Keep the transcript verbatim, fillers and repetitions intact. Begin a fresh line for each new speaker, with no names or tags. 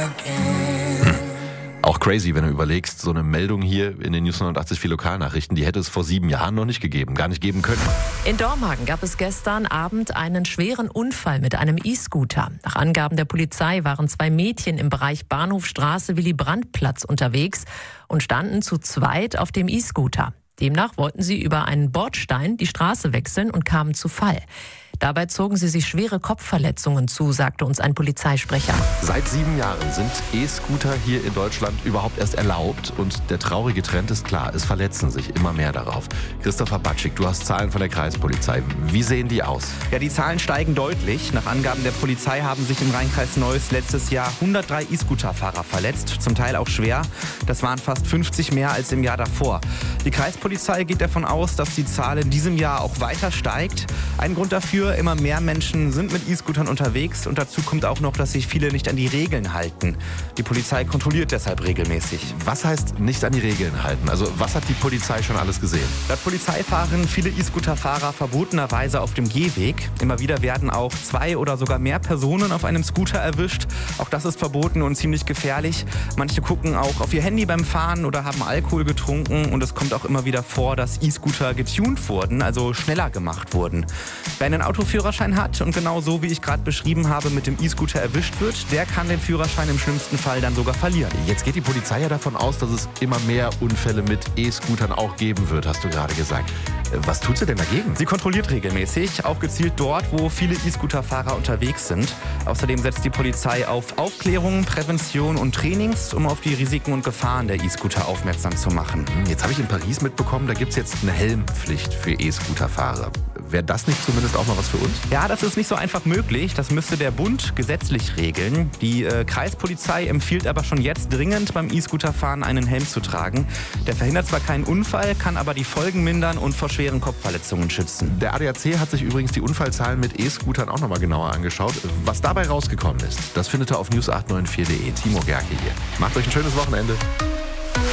Auch crazy, wenn du überlegst, so eine Meldung hier in den News neunundachtzig vier Lokalnachrichten, die hätte es vor sieben Jahren noch nicht gegeben, gar nicht geben können.
In Dormagen gab es gestern Abend einen schweren Unfall mit einem E-Scooter. Nach Angaben der Polizei waren zwei Mädchen im Bereich Bahnhofstraße Willy-Brandt-Platz unterwegs und standen zu zweit auf dem E-Scooter. Demnach wollten sie über einen Bordstein die Straße wechseln und kamen zu Fall. Dabei zogen sie sich schwere Kopfverletzungen zu, sagte uns ein Polizeisprecher.
Seit sieben Jahren sind E-Scooter hier in Deutschland überhaupt erst erlaubt. Und der traurige Trend ist klar, es verletzen sich immer mehr darauf. Christopher Batschik, du hast Zahlen von der Kreispolizei. Wie sehen die aus?
Ja, die Zahlen steigen deutlich. Nach Angaben der Polizei haben sich im Rheinkreis Neuss letztes Jahr hundertdrei E-Scooter-Fahrer verletzt. Zum Teil auch schwer. Das waren fast fünfzig mehr als im Jahr davor. Die Kreispolizei geht davon aus, dass die Zahl in diesem Jahr auch weiter steigt. Ein Grund dafür: immer mehr Menschen sind mit E-Scootern unterwegs und dazu kommt auch noch, dass sich viele nicht an die Regeln halten. Die Polizei kontrolliert deshalb regelmäßig.
Was heißt nicht an die Regeln halten? Also was hat die Polizei schon alles gesehen?
Laut Polizei fahren viele E-Scooter-Fahrer verbotenerweise auf dem Gehweg. Immer wieder werden auch zwei oder sogar mehr Personen auf einem Scooter erwischt. Auch das ist verboten und ziemlich gefährlich. Manche gucken auch auf ihr Handy beim Fahren oder haben Alkohol getrunken und es kommt auch immer wieder vor, dass E-Scooter getuned wurden, also schneller gemacht wurden. Wer einen Autoführerschein hat und genau so, wie ich gerade beschrieben habe, mit dem E-Scooter erwischt wird, der kann den Führerschein im schlimmsten Fall dann sogar verlieren.
Jetzt geht die Polizei ja davon aus, dass es immer mehr Unfälle mit E-Scootern auch geben wird, hast du gerade gesagt. Was tut sie denn dagegen?
Sie kontrolliert regelmäßig, auch gezielt dort, wo viele E-Scooter-Fahrer unterwegs sind. Außerdem setzt die Polizei auf Aufklärung, Prävention und Trainings, um auf die Risiken und Gefahren der E-Scooter aufmerksam zu machen.
Jetzt habe ich in Paris mitbekommen, da gibt es jetzt eine Helmpflicht für E-Scooter-Fahrer. Wäre das nicht zumindest auch mal was für uns?
Ja, das ist nicht so einfach möglich. Das müsste der Bund gesetzlich regeln. Die äh, Kreispolizei empfiehlt aber schon jetzt dringend, beim E-Scooter-Fahren einen Helm zu tragen. Der verhindert zwar keinen Unfall, kann aber die Folgen mindern und vor schweren Kopfverletzungen schützen.
Der A D A C hat sich übrigens die Unfallzahlen mit E-Scootern auch nochmal genauer angeschaut. Was dabei rausgekommen ist, das findet ihr auf news acht neun vier punkt de. Timo Gerke hier. Macht euch ein schönes Wochenende.